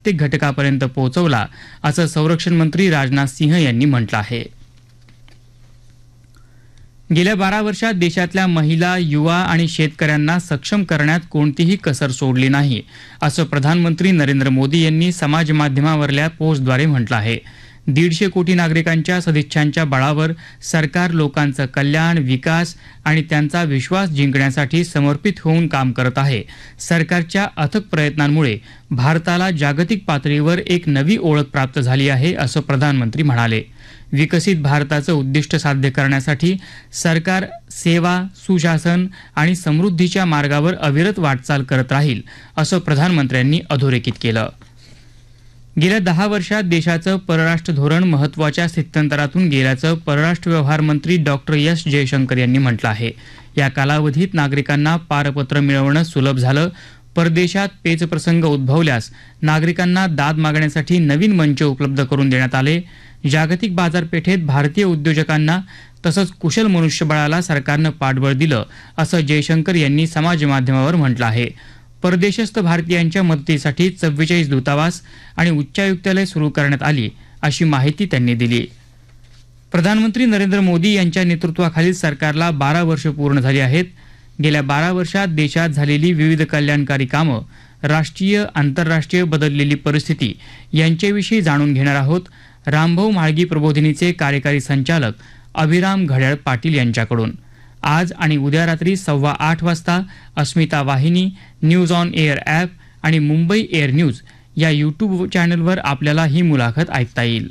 प्रत्येक घटकापर्यंत पोहोचवला, असं संरक्षण मंत्री राजनाथ सिंह यांनी म्हटलं आहे. गेल्या 12 वर्षात देशातल्या महिला, युवा आणि शेतकऱ्यांना सक्षम करण्यात कोणतीही कसर सोडली नाही, असं प्रधानमंत्री नरेंद्र मोदी यांनी समाज माध्यमावरल्या पोस्टद्वारे म्हटलं आहे. 150 कोटी नागरिकांच्या सदिच्छांच्या बळावर सरकार लोकांचं कल्याण, विकास आणि त्यांचा विश्वास जिंकण्यासाठी समर्पित होऊन काम करत आहे. सरकारच्या अथक प्रयत्नांमुळे भारताला जागतिक पातळीवर एक नवी ओळख प्राप्त झाली आहे, असं प्रधानमंत्री म्हणाले. विकसित भारताचं उद्दिष्ट साध्य करण्यासाठी सरकार सेवा, सुशासन आणि समृद्धीच्या मार्गावर अविरत वाटचाल करत राहील, असं प्रधानमंत्र्यांनी अधोरेखित केलं. गेल्या 10 वर्षात देशाचं परराष्ट्र धोरण महत्त्वाच्या स्थित्यंतरातून गेल्याचं परराष्ट्र व्यवहार मंत्री डॉक्टर एस जयशंकर यांनी म्हटलं आहे. या कालावधीत नागरिकांना पारपत्र मिळवणं सुलभ झालं. परदेशात पेचप्रसंग उद्भवल्यास नागरिकांना दाद मागण्यासाठी नवीन मंच उपलब्ध करून देण्यात आले. जागतिक बाजारपेठेत भारतीय उद्योजकांना तसंच कुशल मनुष्यबळाला सरकारनं पाठबळ दिलं, असं जयशंकर यांनी समाज माध्यमावर म्हटलं आहे. परदेशस्थ भारतीयांच्या मदतीसाठी 44 दूतावास आणि उच्चायुक्तालय सुरू करण्यात आली, अशी माहिती त्यांनी दिली. प्रधानमंत्री नरेंद्र मोदी यांच्या नेतृत्वाखालील सरकारला 12 वर्ष पूर्ण झाली आहेत. गेल्या 12 वर्षात देशात झालेली विविध कल्याणकारी कामं, राष्ट्रीय आंतरराष्ट्रीय बदललेली परिस्थिती यांच्याविषयी जाणून घेणार आहोत. रामभाऊ म्हाळगी प्रबोधिनीचे कार्यकारी संचालक अभिराम घड्याळ पाटील यांच्याकडून. आज आणि उद्या रात्री 8:15 वाजता अस्मिता वाहिनी, न्यूज ऑन एअर ॲप आणि मुंबई एअर न्यूज या यूट्यूब चॅनलवर आपल्याला ही मुलाखत ऐकता येईल.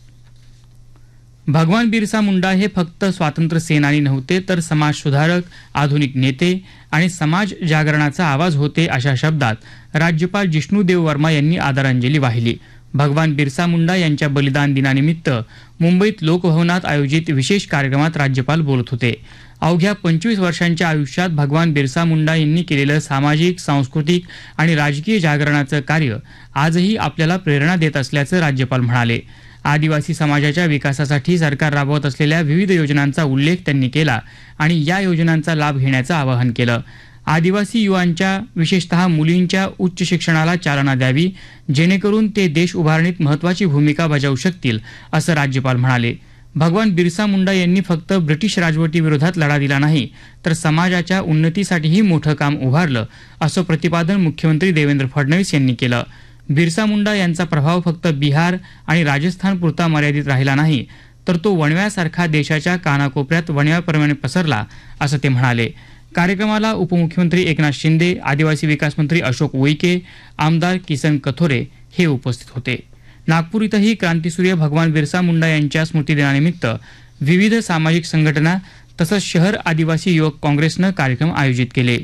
भगवान बिरसा मुंडा हे फक्त स्वातंत्र्य सेनानी नव्हते, तर समाजसुधारक, आधुनिक नेते आणि समाज जागरणाचा आवाज होते, अशा शब्दात राज्यपाल जिष्णुदेव वर्मा यांनी आदरांजली वाहिली. भगवान बिरसा मुंडा यांच्या बलिदान दिनानिमित्त मुंबईत लोकभवनात आयोजित विशेष कार्यक्रमात राज्यपाल बोलत होते. अवघ्या 25 वर्षांच्या आयुष्यात भगवान बिरसा मुंडा यांनी केलेलं सामाजिक, सांस्कृतिक आणि राजकीय जागरणाचं कार्य आजही आपल्याला प्रेरणा देत असल्याचं राज्यपाल म्हणाले. आदिवासी समाजाच्या विकासासाठी सरकार राबवत असलेल्या विविध योजनांचा उल्लेख त्यांनी केला आणि या योजनांचा लाभ घेण्याचं आवाहन केलं. आदिवासी युवांच्या, विशेषतः मुलींच्या उच्च शिक्षणाला चालना द्यावी, जेणेकरून ते देश उभारणीत महत्त्वाची भूमिका बजावू शकतील, असं राज्यपाल म्हणाले. भगवान बिरसा मुंडा यांनी फक्त ब्रिटिश राजवटीविरोधात लढा दिला नाही, तर समाजाच्या उन्नतीसाठीही मोठं काम उभारलं, असं प्रतिपादन मुख्यमंत्री देवेंद्र फडणवीस यांनी केलं. बिरसा मुंडा यांचा प्रभाव फक्त बिहार आणि राजस्थानपुरता मर्यादित राहिला नाही, तर तो वणव्यासारखा देशाच्या कानाकोपऱ्यात वणव्याप्रमाणे पसरला, असं ते म्हणाले. कार्यक्रमाला उपमुख्यमंत्री एकनाथ शिंदे, आदिवासी विकास मंत्री अशोक उईके, आमदार किसन कथोरे हे उपस्थित होते. नागपूर इथंही क्रांतीसूर्य भगवान बिरसा मुंडा यांच्या स्मृतिदिनानिमित्त विविध सामाजिक संघटना तसंच शहर आदिवासी युवक काँग्रेसनं कार्यक्रम आयोजित केले.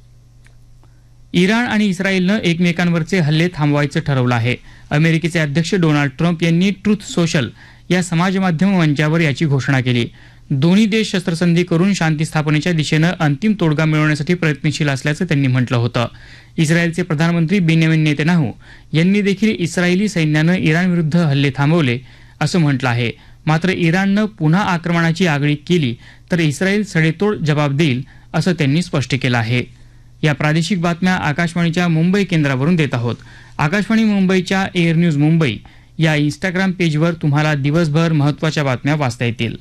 इराण आणि इस्रायलनं एकमेकांवरचे हल्ले थांबवायचं ठरवलं आहे. अमेरिकेचे अध्यक्ष डोनाल्ड ट्रम्प यांनी ट्रुथ सोशल या समाजमाध्यम मंचावर याची घोषणा केली. दोन्ही देश शस्त्रसंधी करून शांती स्थापनेच्या दिशेनं अंतिम तोडगा मिळवण्यासाठी प्रयत्नशील असल्याचं त्यांनी म्हटलं होतं. इस्रायलचे प्रधानमंत्री बेंजामिन नेतन्याहू यांनी देखील इस्रायली सैन्यानं इराणविरुद्ध हल्ले थांबवले, असं म्हटलं आहे. मात्र इराणनं पुन्हा आक्रमणाची आगळीक केली तर इस्रायल सडेतोड जबाब देईल, असं त्यांनी स्पष्ट केलं आहे. या प्रादेशिक बातम्या आकाशवाणीच्या मुंबई केंद्रावरून देत आहोत. आकाशवाणी मुंबईच्या एअर न्यूज मुंबई या इंस्टाग्राम पेजवर तुम्हाला दिवसभर महत्त्वाच्या बातम्या वाचता येतील.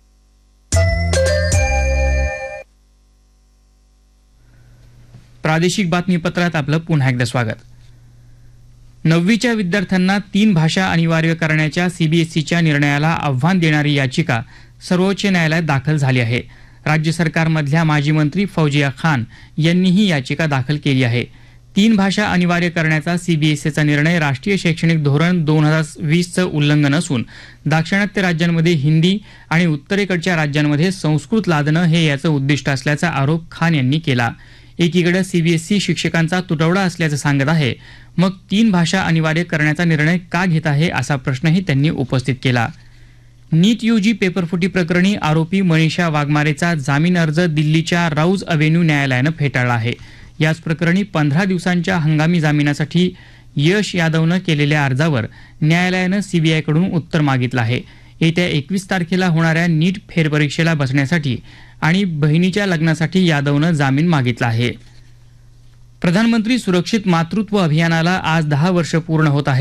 प्रादेशिक बातमीपत्रात आपलं पुन्हा एकदा स्वागत. 9वीच्या विद्यार्थ्यांना 3 भाषा अनिवार्य करण्याच्या सीबीएसईच्या निर्णयाला आव्हान देणारी याचिका सर्वोच्च न्यायालयात दाखल झाली आहे. राज्य सरकारमधल्या माजी मंत्री फौजिया खान यांनी ही याचिका दाखल केली आहे. 3 भाषा अनिवार्य करण्याचा सीबीएसईचा निर्णय राष्ट्रीय शैक्षणिक धोरण 2020चं उल्लंघन असून दाक्षिणात्य राज्यांमध्ये हिंदी आणि उत्तरेकडच्या राज्यांमध्ये संस्कृत लादणं हे याचं उद्दिष्ट असल्याचा आरोप खान यांनी केला. एकीकडे सीबीएसई शिक्षकांचा तुटवडा असल्याचं सांगत आहे, मग 3 भाषा अनिवार्य करण्याचा निर्णय का घेत आहे, असा प्रश्नही त्यांनी उपस्थित केला. नीट यूजी पेपरफुटी प्रकरणी आरोपी मनीषा वाघमारेचा जामीन अर्ज दिल्लीच्या राऊज अव्हेन्यू न्यायालयानं फेटाळला आहे. याच प्रकरणी 15 दिवसांच्या हंगामी जामिनासाठी यश यादवनं केलेल्या अर्जावर न्यायालयानं सीबीआयकडून उत्तर मागितलं आहे. येत्या 21 तारखेला होणाऱ्या नीट फेरपरीक्षेला बसण्यासाठी आणि बहिणीच्या लग्नासाठी यादवनं जामीन मागितला आहे. प्रधानमंत्री सुरक्षित मातृत्व अभियानाला आज 10 वर्ष पूर्ण होत आहे.